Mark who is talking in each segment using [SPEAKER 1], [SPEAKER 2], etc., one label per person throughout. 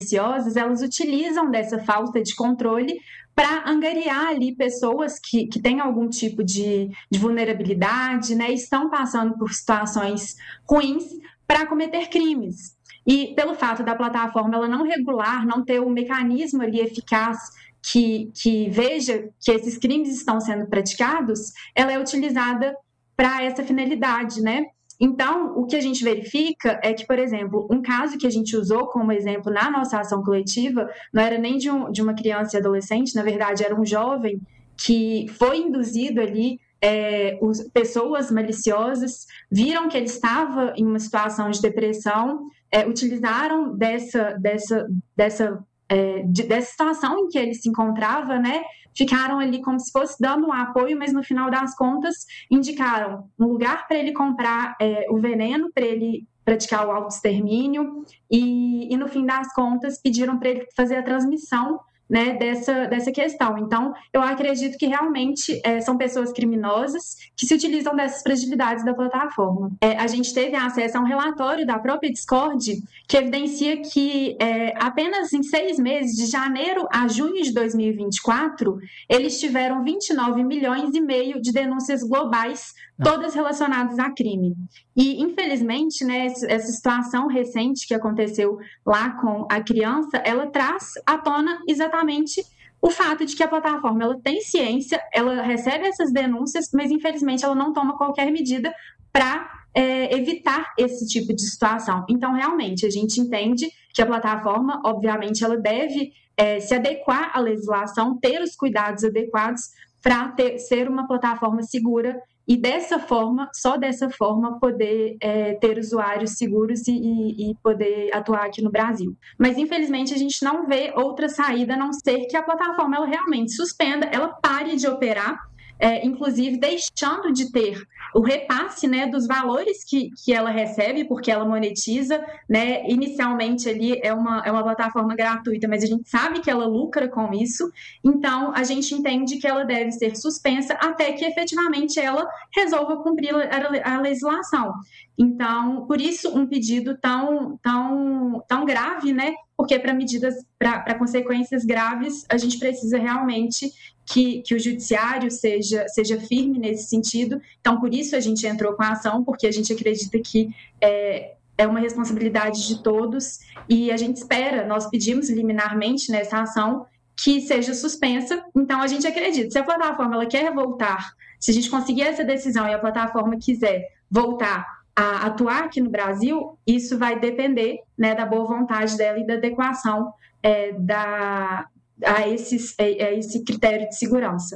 [SPEAKER 1] maliciosas, elas utilizam dessa falta de controle para angariar ali pessoas que têm algum tipo de vulnerabilidade, né, estão passando por situações ruins para cometer crimes. E pelo fato da plataforma ela não regular, não ter um mecanismo ali eficaz que veja que esses crimes estão sendo praticados, ela é utilizada para essa finalidade, né? Então, o que a gente verifica é que, por exemplo, um caso que a gente usou como exemplo na nossa ação coletiva não era nem de uma criança e adolescente, na verdade, era um jovem que foi induzido ali, pessoas maliciosas viram que ele estava em uma situação de depressão, utilizaram dessa situação em que ele se encontrava, né? Ficaram ali como se fosse dando um apoio, mas no final das contas indicaram um lugar para ele comprar o veneno, para ele praticar o autoextermínio e no fim das contas pediram para ele fazer a transmissão, né, dessa questão. Então, eu acredito que realmente são pessoas criminosas que se utilizam dessas fragilidades da plataforma. A gente teve acesso a um relatório da própria Discord que evidencia que apenas em 6 meses, de janeiro a junho de 2024, eles tiveram 29 milhões e meio de denúncias globais, todas relacionadas a crime. E, infelizmente, né, essa situação recente que aconteceu lá com a criança, ela traz à tona exatamente o fato de que a plataforma ela tem ciência, ela recebe essas denúncias, mas, infelizmente, ela não toma qualquer medida para evitar esse tipo de situação. Então, realmente, a gente entende que a plataforma, obviamente, ela deve se adequar à legislação, ter os cuidados adequados para ser uma plataforma segura e dessa forma, só dessa forma, poder ter usuários seguros e poder atuar aqui no Brasil. Mas, infelizmente, a gente não vê outra saída a não ser que a plataforma ela realmente suspenda, ela pare de operar, inclusive deixando de ter o repasse, né, dos valores que ela recebe, porque ela monetiza, né, inicialmente ali é uma plataforma gratuita, mas a gente sabe que ela lucra com isso, então a gente entende que ela deve ser suspensa até que efetivamente ela resolva cumprir a legislação. Então, por isso um pedido tão grave, né, porque para consequências graves, a gente precisa realmente que o judiciário seja firme nesse sentido. Então, por isso a gente entrou com a ação, porque a gente acredita que é uma responsabilidade de todos e a gente espera, nós pedimos liminarmente nessa ação que seja suspensa. Então, a gente acredita, se a plataforma ela quer voltar, se a gente conseguir essa decisão e a plataforma quiser voltar a atuar aqui no Brasil, isso vai depender, né, da boa vontade dela e da adequação a esse critério de segurança.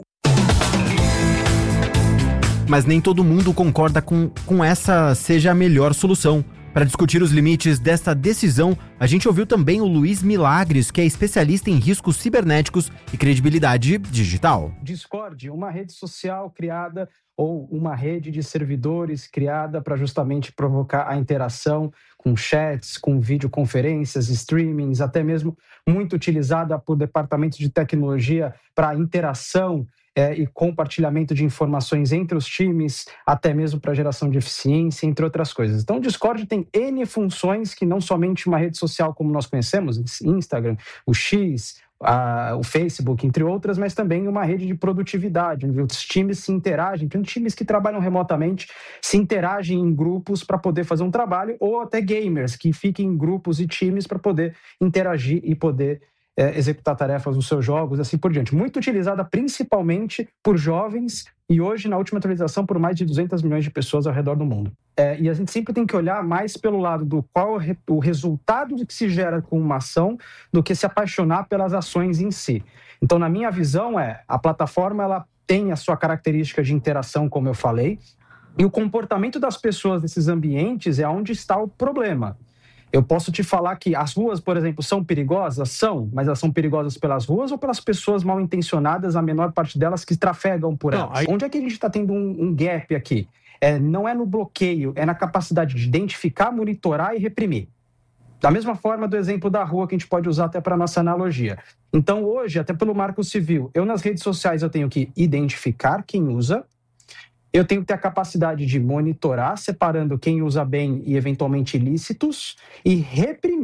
[SPEAKER 2] Mas nem todo mundo concorda com essa seja a melhor solução. Para discutir os limites desta decisão, a gente ouviu também o Luiz Milagres, que é especialista em riscos cibernéticos e credibilidade digital.
[SPEAKER 3] Discord, uma rede social criada ou uma rede de servidores criada para justamente provocar a interação com chats, com videoconferências, streamings, até mesmo muito utilizada por departamentos de tecnologia para interação e compartilhamento de informações entre os times, até mesmo para geração de eficiência, entre outras coisas. Então, o Discord tem N funções que não somente uma rede social como nós conhecemos, Instagram, o X, o Facebook, entre outras, mas também uma rede de produtividade, onde os times se interagem, tem times que trabalham remotamente, se interagem em grupos para poder fazer um trabalho, ou até gamers que fiquem em grupos e times para poder interagir e poder executar tarefas nos seus jogos, assim por diante. Muito utilizada principalmente por jovens e hoje, na última atualização, por mais de 200 milhões de pessoas ao redor do mundo. E a gente sempre tem que olhar mais pelo lado do qual o resultado que se gera com uma ação do que se apaixonar pelas ações em si. Então, na minha visão, a plataforma ela tem a sua característica de interação, como eu falei, e o comportamento das pessoas nesses ambientes é onde está o problema. Eu posso te falar que as ruas, por exemplo, são perigosas? São, mas elas são perigosas pelas ruas ou pelas pessoas mal intencionadas, a menor parte delas que trafegam por elas? Onde é que a gente está tendo um gap aqui? Não é no bloqueio, é na capacidade de identificar, monitorar e reprimir. Da mesma forma do exemplo da rua que a gente pode usar até para a nossa analogia. Então hoje, até pelo Marco Civil, eu nas redes sociais eu tenho que identificar quem usa, eu tenho que ter a capacidade de monitorar, separando quem usa bem e eventualmente ilícitos, e reprimir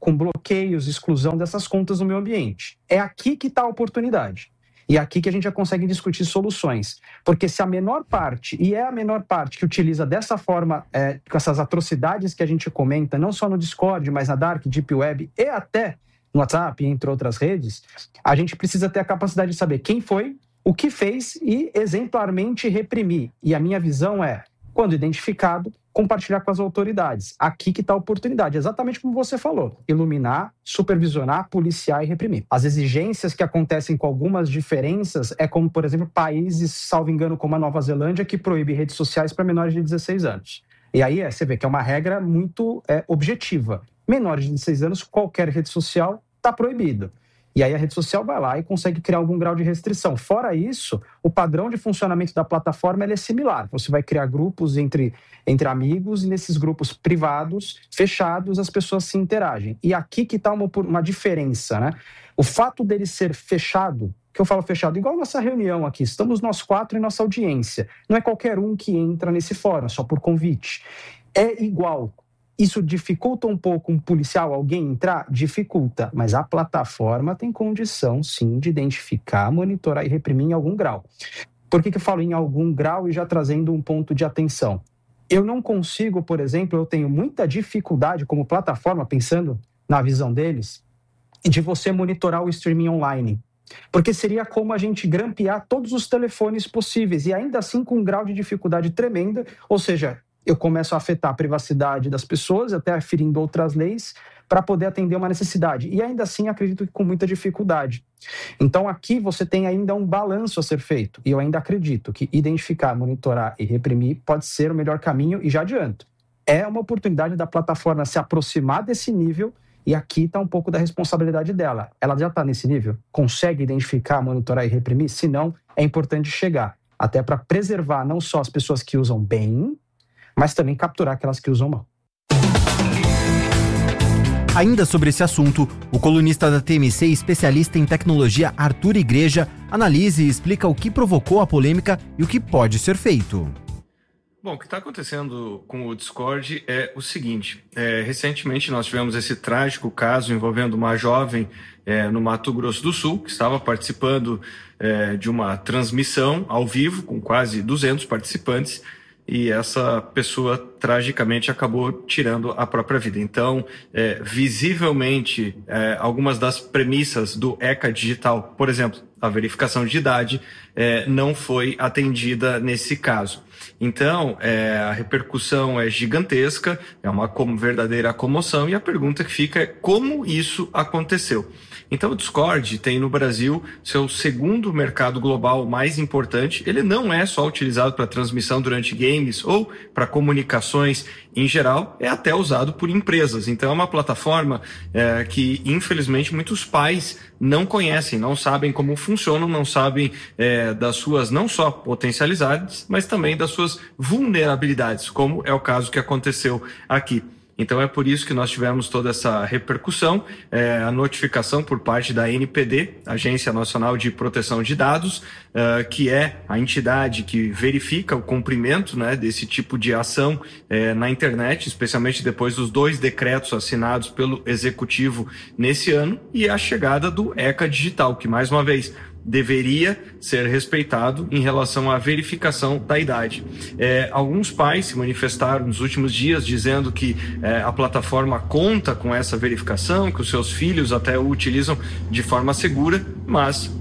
[SPEAKER 3] com bloqueios, exclusão dessas contas no meu ambiente. É aqui que está a oportunidade. E é aqui que a gente já consegue discutir soluções. Porque se a menor parte, e é a menor parte que utiliza dessa forma, com essas atrocidades que a gente comenta, não só no Discord, mas na Dark, Deep Web e até no WhatsApp, entre outras redes, a gente precisa ter a capacidade de saber quem foi, o que fez e exemplarmente reprimir. E a minha visão é, quando identificado, compartilhar com as autoridades. Aqui que está a oportunidade, exatamente como você falou. Iluminar, supervisionar, policiar e reprimir. As exigências que acontecem com algumas diferenças é como, por exemplo, países, salvo engano, como a Nova Zelândia, que proíbe redes sociais para menores de 16 anos. E aí você vê que é uma regra muito objetiva. Menores de 16 anos, qualquer rede social está proibido. E aí a rede social vai lá e consegue criar algum grau de restrição. Fora isso, o padrão de funcionamento da plataforma é similar. Você vai criar grupos entre amigos e nesses grupos privados, fechados, as pessoas se interagem. E aqui que está uma diferença, né? O fato dele ser fechado, que eu falo fechado, igual nossa reunião aqui, estamos nós 4 em nossa audiência. Não é qualquer um que entra nesse fórum, só por convite. É igual. Isso dificulta um pouco um policial, alguém entrar? Dificulta, mas a plataforma tem condição, sim, de identificar, monitorar e reprimir em algum grau. Por que eu falo em algum grau e já trazendo um ponto de atenção? Eu não consigo, por exemplo, eu tenho muita dificuldade como plataforma, pensando na visão deles, de você monitorar o streaming online. Porque seria como a gente grampear todos os telefones possíveis e ainda assim com um grau de dificuldade tremenda, ou seja, eu começo a afetar a privacidade das pessoas, até ferindo outras leis, para poder atender uma necessidade. E ainda assim, acredito que com muita dificuldade. Então, aqui você tem ainda um balanço a ser feito. E eu ainda acredito que identificar, monitorar e reprimir pode ser o melhor caminho, e já adianto. É uma oportunidade da plataforma se aproximar desse nível, e aqui está um pouco da responsabilidade dela. Ela já está nesse nível? Consegue identificar, monitorar e reprimir? Se não, é importante chegar. Até para preservar não só as pessoas que usam bem, mas também capturar aquelas que usam mal.
[SPEAKER 2] Ainda sobre esse assunto, o colunista da TMC e especialista em tecnologia Arthur Igreja analisa e explica o que provocou a polêmica e o que pode ser feito.
[SPEAKER 4] Bom, o que está acontecendo com o Discord é o seguinte, recentemente nós tivemos esse trágico caso envolvendo uma jovem no Mato Grosso do Sul, que estava participando de uma transmissão ao vivo com quase 200 participantes, e essa pessoa tragicamente acabou tirando a própria vida. Então, visivelmente, algumas das premissas do ECA Digital, por exemplo, a verificação de idade, não foi atendida nesse caso. Então, a repercussão é gigantesca, é uma verdadeira comoção, e a pergunta que fica é como isso aconteceu. Então, o Discord tem no Brasil seu segundo mercado global mais importante. Ele não é só utilizado para transmissão durante games ou para comunicações em geral, é até usado por empresas. Então, é uma plataforma que, infelizmente, muitos pais não conhecem, não sabem como funcionam, não sabem das suas, não só potencialidades, mas também das suas vulnerabilidades, como é o caso que aconteceu aqui. Então é por isso que nós tivemos toda essa repercussão, a notificação por parte da ANPD, Agência Nacional de Proteção de Dados, que é a entidade que verifica o cumprimento, né, desse tipo de ação na internet, especialmente depois dos 2 decretos assinados pelo Executivo nesse ano, e a chegada do ECA Digital, que mais uma vez deveria ser respeitado em relação à verificação da idade. Alguns pais se manifestaram nos últimos dias dizendo que a plataforma conta com essa verificação, que os seus filhos até o utilizam de forma segura, mas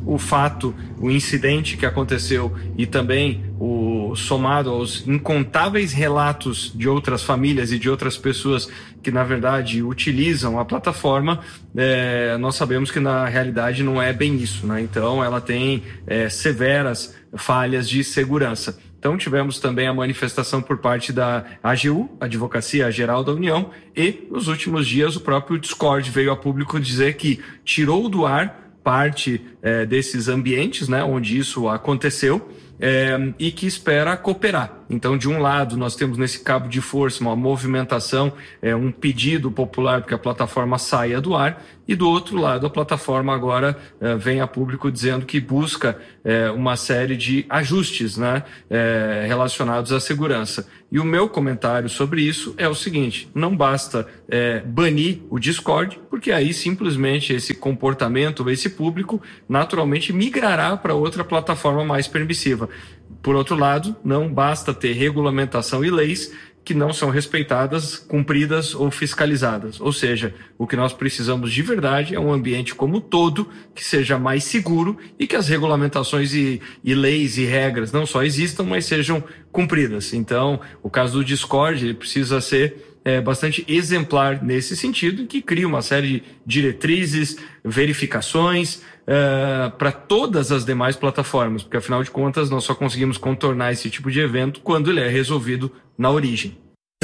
[SPEAKER 4] o incidente que aconteceu e também somado aos incontáveis relatos de outras famílias e de outras pessoas que, na verdade, utilizam a plataforma, nós sabemos que, na realidade, não é bem isso, né? Então, ela tem severas falhas de segurança. Então, tivemos também a manifestação por parte da AGU, Advocacia Geral da União, e, nos últimos dias, o próprio Discord veio a público dizer que tirou do ar parte desses ambientes, né, onde isso aconteceu, e que espera cooperar. Então, de um lado, nós temos nesse cabo de força uma movimentação, um pedido popular para que a plataforma saia do ar, e do outro lado, a plataforma agora vem a público dizendo que busca uma série de ajustes, né, relacionados à segurança. E o meu comentário sobre isso é o seguinte: não basta banir o Discord, porque aí simplesmente esse comportamento, esse público, naturalmente migrará para outra plataforma mais permissiva. Por outro lado, não basta ter regulamentação e leis que não são respeitadas, cumpridas ou fiscalizadas. Ou seja, o que nós precisamos de verdade é um ambiente como um todo que seja mais seguro e que as regulamentações e leis e regras não só existam, mas sejam cumpridas. Então, o caso do Discord ele precisa ser bastante exemplar nesse sentido, que cria uma série de diretrizes, verificações para todas as demais plataformas, porque afinal de contas nós só conseguimos contornar esse tipo de evento quando ele é resolvido na origem.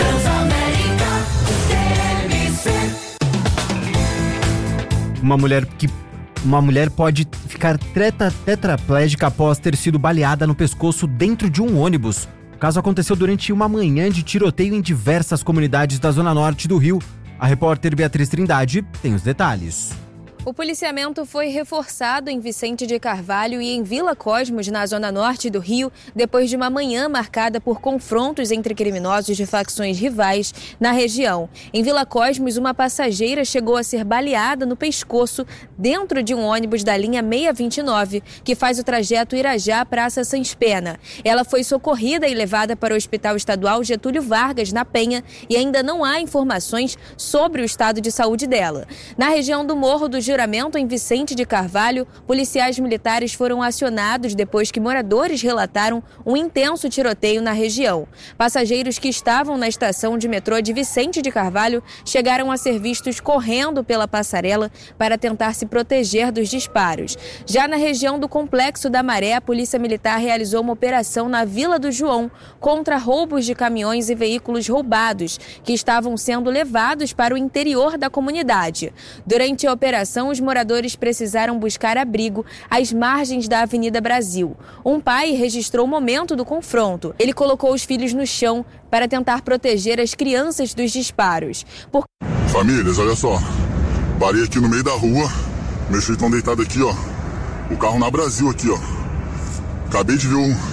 [SPEAKER 2] Uma mulher pode ficar tetraplégica após ter sido baleada no pescoço dentro de um ônibus. O caso aconteceu durante uma manhã de tiroteio em diversas comunidades da zona norte do Rio. A repórter Beatriz Trindade tem os detalhes.
[SPEAKER 5] O policiamento foi reforçado em Vicente de Carvalho e em Vila Cosmos, na zona norte do Rio, depois de uma manhã marcada por confrontos entre criminosos de facções rivais na região. Em Vila Cosmos, uma passageira chegou a ser baleada no pescoço dentro de um ônibus da linha 629, que faz o trajeto Irajá-Praça Sans Pena. Ela foi socorrida e levada para o Hospital Estadual Getúlio Vargas, na Penha, e ainda não há informações sobre o estado de saúde dela. Na região do Morro do Juramento, em Vicente de Carvalho, policiais militares foram acionados depois que moradores relataram um intenso tiroteio na região. Passageiros que estavam na estação de metrô de Vicente de Carvalho chegaram a ser vistos correndo pela passarela para tentar se proteger dos disparos. Já na região do Complexo da Maré, a Polícia Militar realizou uma operação na Vila do João contra roubos de caminhões e veículos roubados que estavam sendo levados para o interior da comunidade. Durante a operação, os moradores precisaram buscar abrigo às margens da Avenida Brasil. Um pai registrou o momento do confronto. Ele colocou os filhos no chão para tentar proteger as crianças dos disparos.
[SPEAKER 6] Famílias, olha só. Parei aqui no meio da rua. Meus filhos estão deitados aqui, ó. O carro na Brasil aqui, ó. Acabei de ver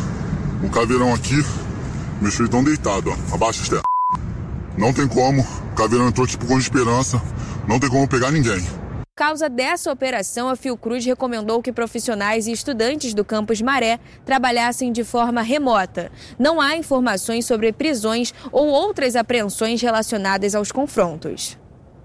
[SPEAKER 6] um caveirão aqui. Meus filhos estão deitados, ó. Abaixa, Esther. Não tem como. O caveirão entrou aqui por conta de esperança. Não tem como pegar ninguém.
[SPEAKER 5] Por causa dessa operação, a Fiocruz recomendou que profissionais e estudantes do campus Maré trabalhassem de forma remota. Não há informações sobre prisões ou outras apreensões relacionadas aos confrontos.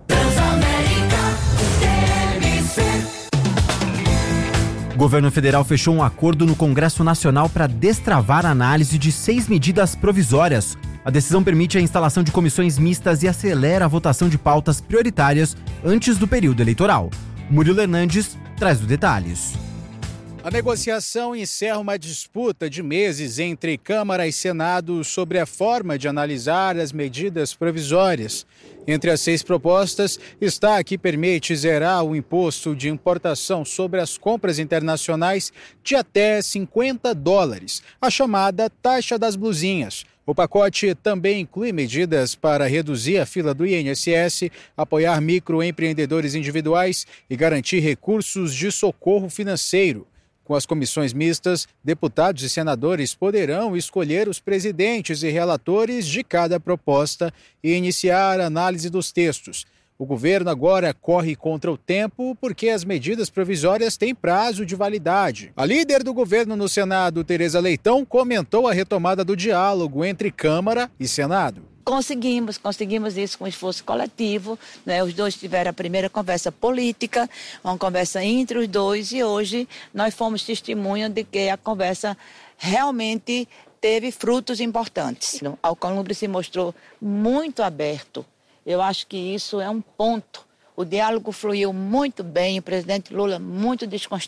[SPEAKER 2] O governo federal fechou um acordo no Congresso Nacional para destravar a análise de 6 medidas provisórias. A decisão permite a instalação de comissões mistas e acelera a votação de pautas prioritárias antes do período eleitoral. Murilo Hernandes traz os detalhes.
[SPEAKER 7] A negociação encerra uma disputa de meses entre Câmara e Senado sobre a forma de analisar as medidas provisórias. Entre as 6 propostas está a que permite zerar o imposto de importação sobre as compras internacionais de até $50, a chamada taxa das blusinhas. O pacote também inclui medidas para reduzir a fila do INSS, apoiar microempreendedores individuais e garantir recursos de socorro financeiro. Com as comissões mistas, deputados e senadores poderão escolher os presidentes e relatores de cada proposta e iniciar a análise dos textos. O governo agora corre contra o tempo porque as medidas provisórias têm prazo de validade. A líder do governo no Senado, Tereza Leitão, comentou a retomada do diálogo entre Câmara e Senado.
[SPEAKER 8] Conseguimos isso com esforço coletivo, né? Os dois tiveram a primeira conversa política, uma conversa entre os dois, e hoje nós fomos testemunha de que a conversa realmente teve frutos importantes. O Alcolumbre se mostrou muito aberto. Eu acho que isso é um ponto. O diálogo fluiu muito bem, o presidente Lula muito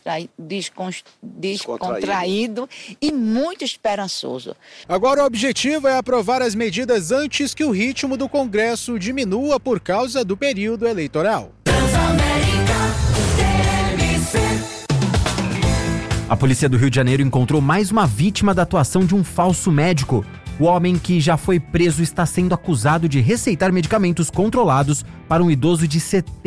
[SPEAKER 8] descontraído e muito esperançoso.
[SPEAKER 7] Agora o objetivo é aprovar as medidas antes que o ritmo do Congresso diminua por causa do período eleitoral. A
[SPEAKER 2] polícia do Rio de Janeiro encontrou mais uma vítima da atuação de um falso médico. O homem que já foi preso está sendo acusado de receitar medicamentos controlados para um idoso de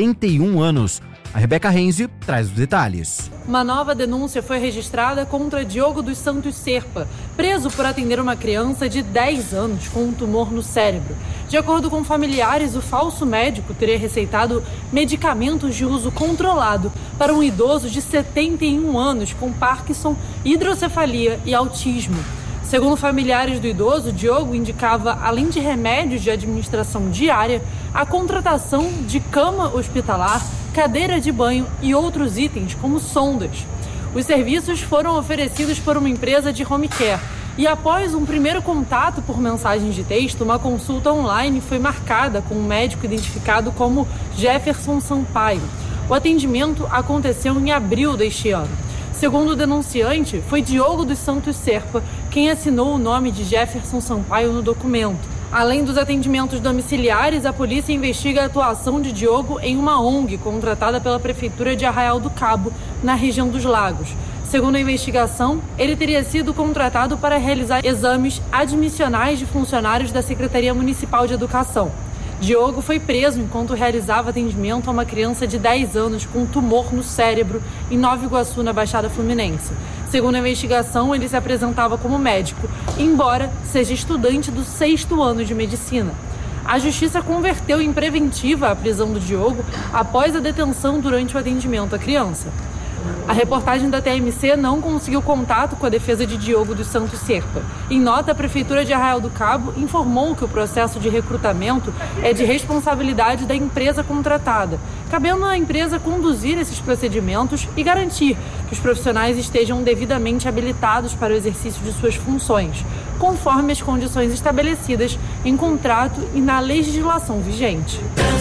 [SPEAKER 2] 71 anos. A Rebeca Renzi traz os detalhes.
[SPEAKER 9] Uma nova denúncia foi registrada contra Diogo dos Santos Serpa, preso por atender uma criança de 10 anos com um tumor no cérebro. De acordo com familiares, o falso médico teria receitado medicamentos de uso controlado para um idoso de 71 anos com Parkinson, hidrocefalia e autismo. Segundo familiares do idoso, Diogo indicava, além de remédios de administração diária, a contratação de cama hospitalar, cadeira de banho e outros itens, como sondas. Os serviços foram oferecidos por uma empresa de home care e, após um primeiro contato por mensagens de texto, uma consulta online foi marcada com um médico identificado como Jefferson Sampaio. O atendimento aconteceu em abril deste ano. Segundo o denunciante, foi Diogo dos Santos Serpa quem assinou o nome de Jefferson Sampaio no documento. Além dos atendimentos domiciliares, a polícia investiga a atuação de Diogo em uma ONG contratada pela Prefeitura de Arraial do Cabo, na região dos Lagos. Segundo a investigação, ele teria sido contratado para realizar exames admissionais de funcionários da Secretaria Municipal de Educação. Diogo foi preso enquanto realizava atendimento a uma criança de 10 anos com um tumor no cérebro em Nova Iguaçu, na Baixada Fluminense. Segundo a investigação, ele se apresentava como médico, embora seja estudante do 6º ano de medicina. A justiça converteu em preventiva a prisão do Diogo após a detenção durante o atendimento à criança. A reportagem da TMC não conseguiu contato com a defesa de Diogo dos Santos Serpa. Em nota, a Prefeitura de Arraial do Cabo informou que o processo de recrutamento é de responsabilidade da empresa contratada, cabendo à empresa conduzir esses procedimentos e garantir que os profissionais estejam devidamente habilitados para o exercício de suas funções, conforme as condições estabelecidas em contrato e na legislação vigente.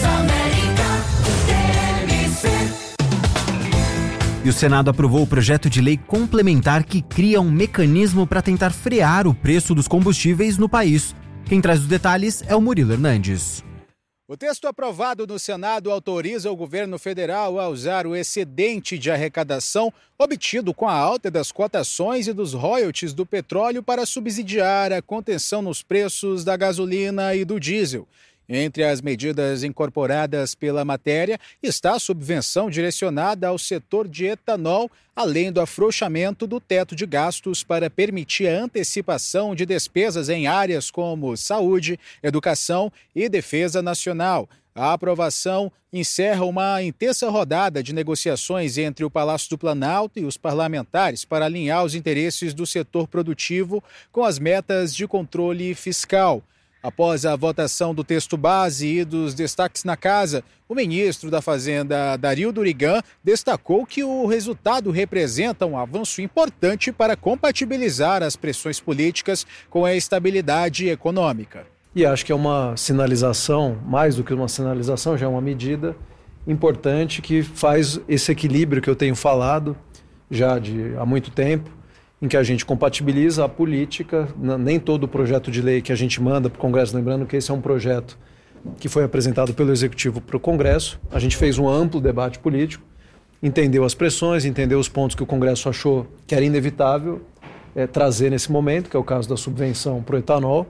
[SPEAKER 2] E o Senado aprovou o projeto de lei complementar que cria um mecanismo para tentar frear o preço dos combustíveis no país. Quem traz os detalhes é o Murilo Hernandes.
[SPEAKER 7] O texto aprovado no Senado autoriza o governo federal a usar o excedente de arrecadação obtido com a alta das cotações e dos royalties do petróleo para subsidiar a contenção nos preços da gasolina e do diesel. Entre as medidas incorporadas pela matéria está a subvenção direcionada ao setor de etanol, além do afrouxamento do teto de gastos para permitir a antecipação de despesas em áreas como saúde, educação e defesa nacional. A aprovação encerra uma intensa rodada de negociações entre o Palácio do Planalto e os parlamentares para alinhar os interesses do setor produtivo com as metas de controle fiscal. Após a votação do texto base e dos destaques na casa, o ministro da Fazenda, Dario Durigan, destacou que o resultado representa um avanço importante para compatibilizar as pressões políticas com a estabilidade econômica.
[SPEAKER 10] E acho que é uma sinalização, mais do que uma sinalização, já é uma medida importante que faz esse equilíbrio que eu tenho falado já há muito tempo, em que a gente compatibiliza a política, nem todo o projeto de lei que a gente manda para o Congresso, lembrando que esse é um projeto que foi apresentado pelo Executivo para o Congresso, a gente fez um amplo debate político, entendeu as pressões, entendeu os pontos que o Congresso achou que era inevitável trazer nesse momento, que é o caso da subvenção para o etanol,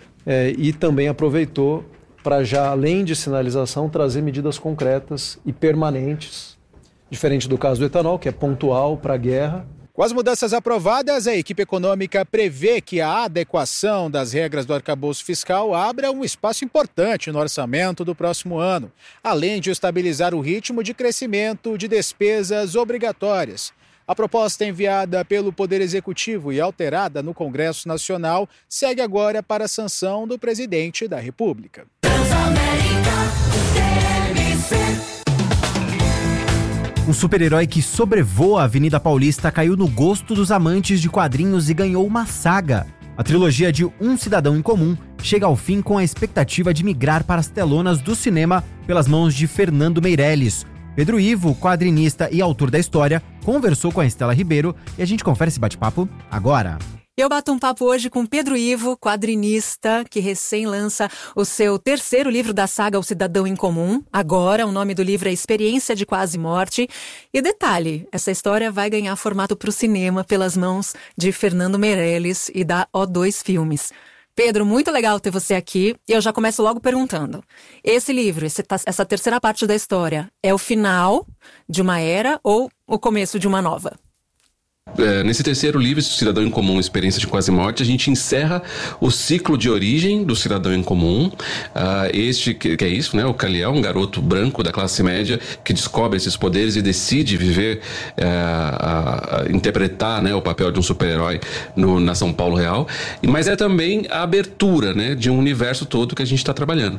[SPEAKER 10] e também aproveitou para já, além de sinalização, trazer medidas concretas e permanentes, diferente do caso do etanol, que é pontual para a guerra.
[SPEAKER 7] Com as mudanças aprovadas, a equipe econômica prevê que a adequação das regras do arcabouço fiscal abra um espaço importante no orçamento do próximo ano, além de estabilizar o ritmo de crescimento de despesas obrigatórias. A proposta enviada pelo Poder Executivo e alterada no Congresso Nacional segue agora para a sanção do presidente da República.
[SPEAKER 2] Um super-herói que sobrevoa a Avenida Paulista caiu no gosto dos amantes de quadrinhos e ganhou uma saga. A trilogia de Um Cidadão em Comum chega ao fim com a expectativa de migrar para as telonas do cinema pelas mãos de Fernando Meirelles. Pedro Ivo, quadrinista e autor da história, conversou com a Estela Ribeiro e a gente confere esse bate-papo agora.
[SPEAKER 11] Eu bato um papo hoje com Pedro Ivo, quadrinista, que recém lança o seu terceiro livro da saga O Cidadão em Comum. Agora, o nome do livro é Experiência de Quase Morte. E detalhe, essa história vai ganhar formato para o cinema pelas mãos de Fernando Meirelles e da O2 Filmes. Pedro, muito legal ter você aqui. E eu já começo logo perguntando. Esse livro, essa terceira parte da história, é o final de uma era ou o começo de uma nova?
[SPEAKER 12] Nesse terceiro livro, Cidadão em Comum, Experiência de Quase Morte, a gente encerra o ciclo de origem do cidadão em comum. Que é isso, né? O Kal-El, um garoto branco da classe média que descobre esses poderes e decide viver, interpretar, né, o papel de um super-herói na São Paulo real. Mas é também a abertura, né, de um universo todo que a gente está trabalhando.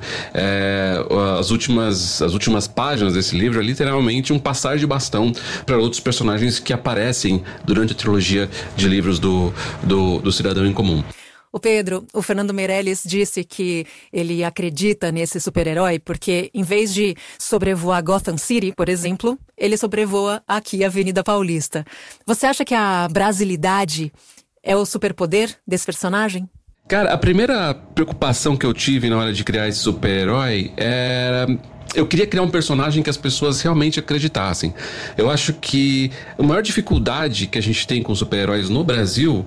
[SPEAKER 12] As últimas páginas desse livro é literalmente um passar de bastão para outros personagens que aparecem durante a trilogia de livros do Cidadão em Comum.
[SPEAKER 11] O Pedro, o Fernando Meirelles disse que ele acredita nesse super-herói porque, em vez de sobrevoar Gotham City, por exemplo, ele sobrevoa aqui a Avenida Paulista. Você acha que a brasilidade é o superpoder desse personagem?
[SPEAKER 12] Cara, a primeira preocupação que eu tive na hora de criar esse super-herói era... Eu queria criar um personagem que as pessoas realmente acreditassem. Eu acho que a maior dificuldade que a gente tem com super-heróis no Brasil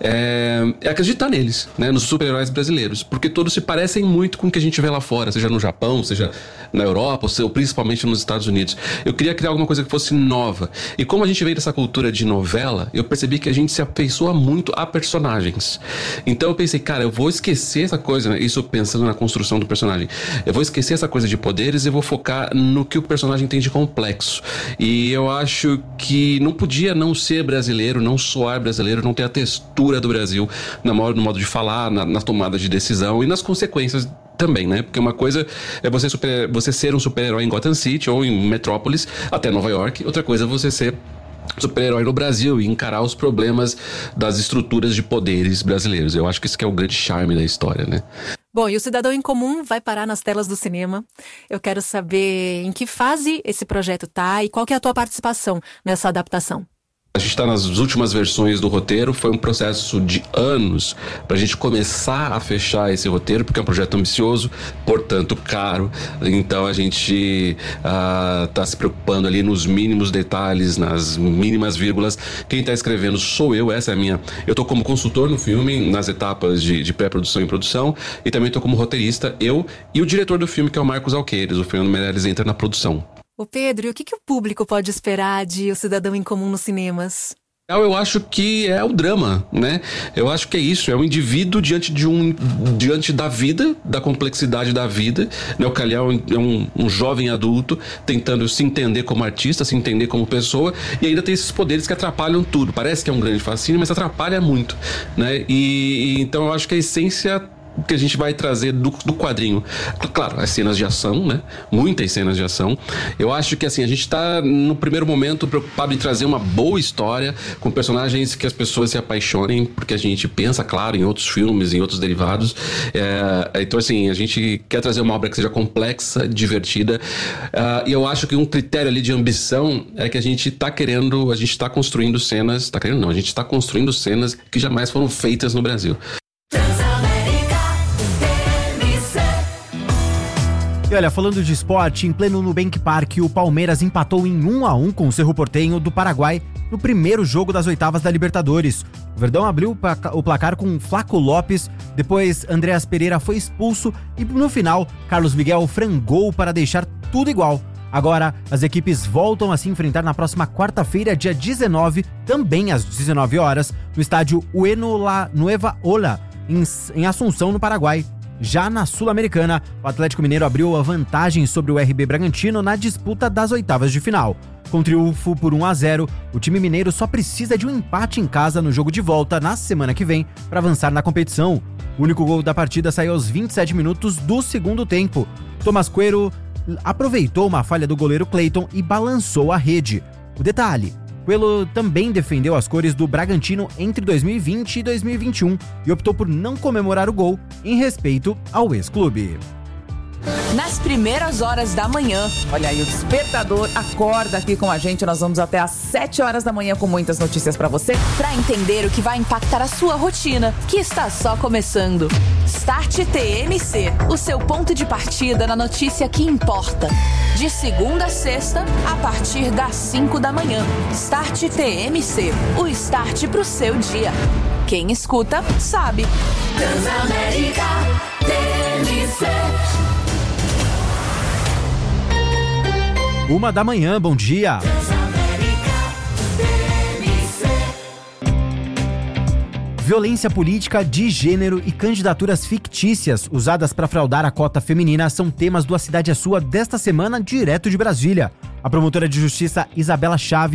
[SPEAKER 12] é acreditar neles, né? Nos super-heróis brasileiros. Porque todos se parecem muito com o que a gente vê lá fora, seja no Japão, seja na Europa, ou principalmente nos Estados Unidos. Eu queria criar alguma coisa que fosse nova. E como a gente veio dessa cultura de novela, eu percebi que a gente se afeiçoa muito a personagens. Então eu pensei, cara, eu vou esquecer essa coisa, né? Isso pensando na construção do personagem. Eu vou esquecer essa coisa de poderes e vou focar no que o personagem tem de complexo. E eu acho que não podia não ser brasileiro, não soar brasileiro, não ter a textura do Brasil no modo de falar, na tomada de decisão e nas consequências também, né? Porque uma coisa é você ser um super-herói em Gotham City ou em Metrópolis, até Nova York. Outra coisa é você ser super-herói no Brasil e encarar os problemas das estruturas de poderes brasileiros. Eu acho que isso que é o grande charme da história, né?
[SPEAKER 11] Bom, e o Cidadão em Comum vai parar nas telas do cinema. Eu quero saber em que fase esse projeto tá e qual que é a tua participação nessa adaptação.
[SPEAKER 12] A gente está nas últimas versões do roteiro, foi um processo de anos para a gente começar a fechar esse roteiro, porque é um projeto ambicioso, portanto caro. Então a gente está se preocupando ali nos mínimos detalhes, nas mínimas vírgulas. Quem está escrevendo sou eu, essa é a minha... Eu estou como consultor no filme, nas etapas de pré-produção e produção, e também estou como roteirista, eu e o diretor do filme, que é o Marcos Alqueires. O Fernando Meirelles entra na produção.
[SPEAKER 11] Ô Pedro, e o que o público pode esperar de O Cidadão em Comum nos cinemas?
[SPEAKER 12] Eu acho que é o drama, né? Eu acho que é isso, é o indivíduo diante da vida, da complexidade da vida, né? O Kal-El é um jovem adulto tentando se entender como artista, se entender como pessoa, e ainda tem esses poderes que atrapalham tudo. Parece que é um grande fascínio, mas atrapalha muito, né? E então eu acho que a essência que a gente vai trazer do quadrinho, claro, as cenas de ação, né? Muitas cenas de ação. Eu acho que assim, a gente tá no primeiro momento preocupado em trazer uma boa história com personagens que as pessoas se apaixonem, porque a gente pensa, claro, em outros filmes, em outros derivados. Então assim, a gente quer trazer uma obra que seja complexa, divertida, e eu acho que um critério ali de ambição é que a gente tá construindo cenas, a gente está construindo cenas que jamais foram feitas no Brasil.
[SPEAKER 2] E olha, falando de esporte, em pleno Nubank Park, o Palmeiras empatou em 1-1 com o Cerro Porteño do Paraguai no primeiro jogo das oitavas da Libertadores. O Verdão abriu o placar com Flaco Lopes, depois Andreas Pereira foi expulso e no final, Carlos Miguel frangou para deixar tudo igual. Agora, as equipes voltam a se enfrentar na próxima quarta-feira, dia 19, também às 19 horas, no estádio Ueno La Nueva Ola, em Assunção, no Paraguai. Já na Sul-Americana, o Atlético Mineiro abriu a vantagem sobre o RB Bragantino na disputa das oitavas de final. Com triunfo por 1-0, o time mineiro só precisa de um empate em casa no jogo de volta na semana que vem para avançar na competição. O único gol da partida saiu aos 27 minutos do segundo tempo. Tomás Queiro aproveitou uma falha do goleiro Cleiton e balançou a rede. O detalhe: Coelho também defendeu as cores do Bragantino entre 2020 e 2021 e optou por não comemorar o gol em respeito ao ex-clube.
[SPEAKER 13] Nas primeiras horas da manhã, olha aí, o Despertador acorda aqui com a gente. Nós vamos até às 7 horas da manhã com muitas notícias pra você, pra entender o que vai impactar a sua rotina, que está só começando. Start TMC, o seu ponto de partida na notícia que importa. De segunda a sexta, a partir das 5 da manhã. Start TMC, o start pro seu dia. Quem escuta, sabe.
[SPEAKER 14] Transamérica TNC.
[SPEAKER 2] 1h, bom dia. Violência política, de gênero e candidaturas fictícias usadas para fraudar a cota feminina são temas do A Cidade é Sua desta semana, direto de Brasília. A promotora de justiça Isabela Chaves